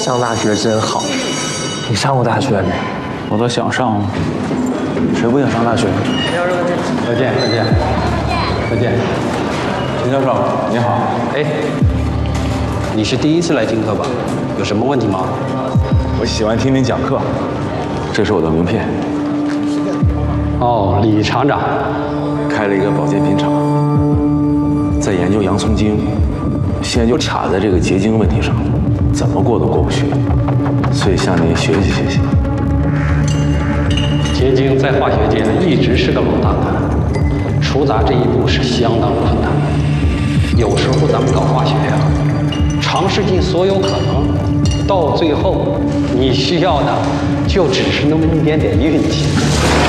上大学真好。你上过大学没？ 我都想上了，谁不想上大学？再见，再见，再见。秦教授，你好。 哎，你是第一次来听课吧？有什么问题吗？ 我喜欢听您讲课，这是我的名片。 哦，李厂长， 开了一个保健品厂，在研究洋葱精，现在就卡在这个结晶问题上，怎么过都过不去，所以向您学习学习。 结晶在化学界一直是个老大难，出杂这一步是相当困难。有时候咱们搞化学呀，尝试尽所有可能，到最后你需要的就只是那么一点点运气。